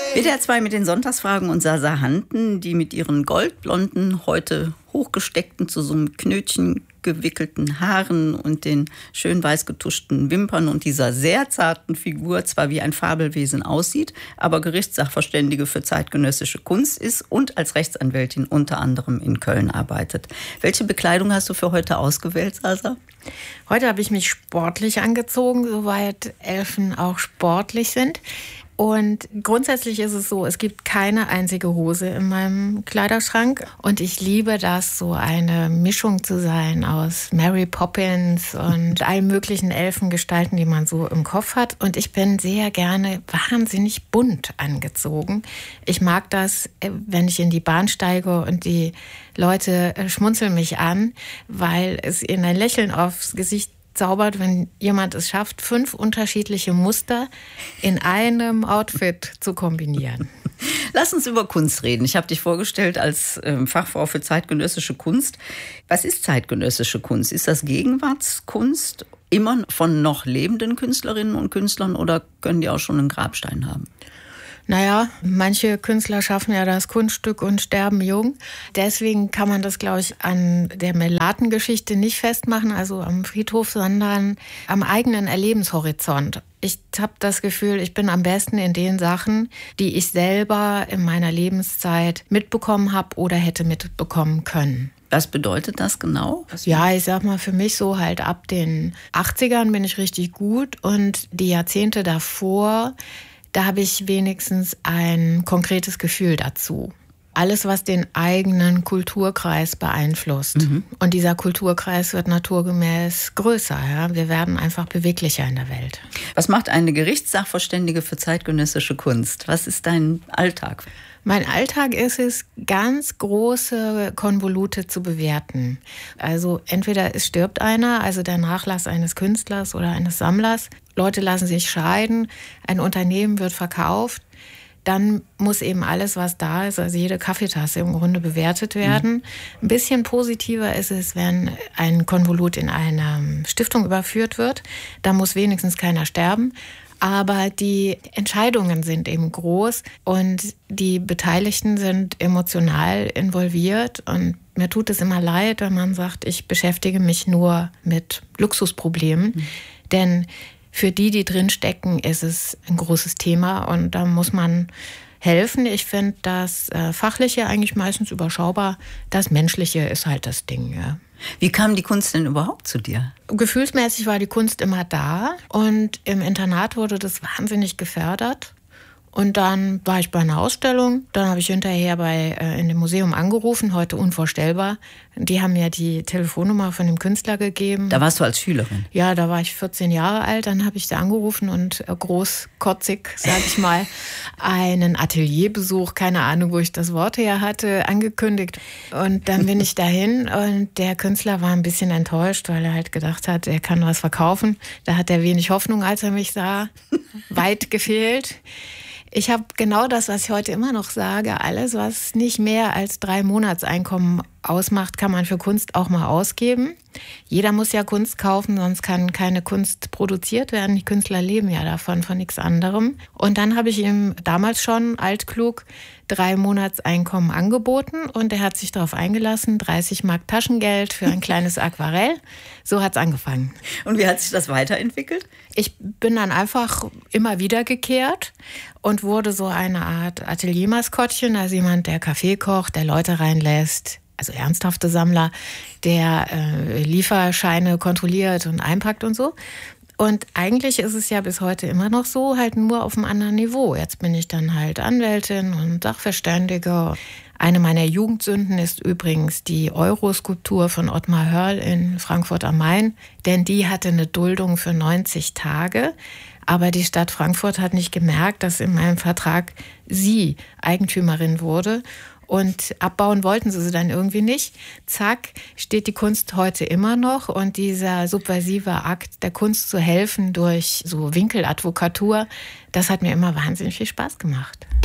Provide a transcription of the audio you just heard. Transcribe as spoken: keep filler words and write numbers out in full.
W D R zwei mit den Sonntagsfragen und Sasa Handen, die mit ihren goldblonden, heute hochgesteckten, zu so einem Knötchen gewickelten Haaren und den schön weiß getuschten Wimpern und dieser sehr zarten Figur zwar wie ein Fabelwesen aussieht, aber Gerichtssachverständige für zeitgenössische Kunst ist und als Rechtsanwältin unter anderem in Köln arbeitet. Welche Bekleidung hast du für heute ausgewählt, Sasa? Heute habe ich mich sportlich angezogen, soweit Elfen auch sportlich sind. Und grundsätzlich ist es so, es gibt keine einzige Hose in meinem Kleiderschrank. Und ich liebe das, so eine Mischung zu sein aus Mary Poppins und allen möglichen Elfengestalten, die man so im Kopf hat. Und ich bin sehr gerne wahnsinnig bunt angezogen. Ich mag das, wenn ich in die Bahn steige und die Leute schmunzeln mich an, weil es ihnen ein Lächeln aufs Gesicht zaubert, wenn jemand es schafft, fünf unterschiedliche Muster in einem Outfit zu kombinieren. Lass uns über Kunst reden. Ich habe dich vorgestellt als ähm, Fachfrau für zeitgenössische Kunst. Was ist zeitgenössische Kunst? Ist das Gegenwartskunst immer von noch lebenden Künstlerinnen und Künstlern oder können die auch schon einen Grabstein haben? Naja, manche Künstler schaffen ja das Kunststück und sterben jung. Deswegen kann man das, glaube ich, an der Melaten-Geschichte nicht festmachen, also am Friedhof, sondern am eigenen Erlebenshorizont. Ich habe das Gefühl, ich bin am besten in den Sachen, die ich selber in meiner Lebenszeit mitbekommen habe oder hätte mitbekommen können. Was bedeutet das genau? Ja, ich sag mal, für mich so halt ab den achtzigern bin ich richtig gut und die Jahrzehnte davor, da habe ich wenigstens ein konkretes Gefühl dazu. Alles, was den eigenen Kulturkreis beeinflusst. Mhm. Und dieser Kulturkreis wird naturgemäß größer. Ja? Wir werden einfach beweglicher in der Welt. Was macht eine Gerichtssachverständige für zeitgenössische Kunst? Was ist dein Alltag? Mein Alltag ist es, ganz große Konvolute zu bewerten. Also entweder es stirbt einer, also der Nachlass eines Künstlers oder eines Sammlers. Leute lassen sich scheiden, ein Unternehmen wird verkauft. Dann muss eben alles, was da ist, also jede Kaffeetasse im Grunde bewertet werden. Mhm. Ein bisschen positiver ist es, wenn ein Konvolut in eine Stiftung überführt wird. Da muss wenigstens keiner sterben. Aber die Entscheidungen sind eben groß und die Beteiligten sind emotional involviert. Und mir tut es immer leid, wenn man sagt, ich beschäftige mich nur mit Luxusproblemen. Mhm. Denn für die, die drin stecken, ist es ein großes Thema und da muss man helfen. Ich finde das äh, Fachliche eigentlich meistens überschaubar. Das Menschliche ist halt das Ding, ja. Wie kam die Kunst denn überhaupt zu dir? Gefühlsmäßig war die Kunst immer da und im Internat wurde das wahnsinnig gefördert. Und dann war ich bei einer Ausstellung, dann habe ich hinterher bei äh, in dem Museum angerufen, heute unvorstellbar. Die haben mir die Telefonnummer von dem Künstler gegeben. Da warst du als Schülerin? Ja, da war ich vierzehn Jahre alt, dann habe ich da angerufen und äh, großkotzig, sage ich mal, einen Atelierbesuch, keine Ahnung, wo ich das Wort her hatte, angekündigt. Und dann bin ich dahin und der Künstler war ein bisschen enttäuscht, weil er halt gedacht hat, er kann was verkaufen. Da hat er wenig Hoffnung, als er mich sah. Weit gefehlt. Ich habe genau das, was ich heute immer noch sage. Alles, was nicht mehr als drei Monatseinkommen ausmacht, kann man für Kunst auch mal ausgeben. Jeder muss ja Kunst kaufen, sonst kann keine Kunst produziert werden. Die Künstler leben ja davon, von nichts anderem. Und dann habe ich ihm damals schon altklug drei Monatseinkommen angeboten und er hat sich darauf eingelassen, dreißig Mark Taschengeld für ein kleines Aquarell. So hat es angefangen. Und wie hat sich das weiterentwickelt? Ich bin dann einfach immer wiedergekehrt und wurde so eine Art Ateliermaskottchen, also jemand, der Kaffee kocht, der Leute reinlässt, also ernsthafte Sammler, der äh, Lieferscheine kontrolliert und einpackt und so. Und eigentlich ist es ja bis heute immer noch so, halt nur auf einem anderen Niveau. Jetzt bin ich dann halt Anwältin und Sachverständige. Eine meiner Jugendsünden ist übrigens die Euro-Skulptur von Ottmar Hörl in Frankfurt am Main. Denn die hatte eine Duldung für neunzig Tage. Aber die Stadt Frankfurt hat nicht gemerkt, dass in meinem Vertrag sie Eigentümerin wurde. Und abbauen wollten sie sie dann irgendwie nicht. Zack, steht die Kunst heute immer noch. Und dieser subversive Akt, der Kunst zu helfen durch so Winkeladvokatur, das hat mir immer wahnsinnig viel Spaß gemacht.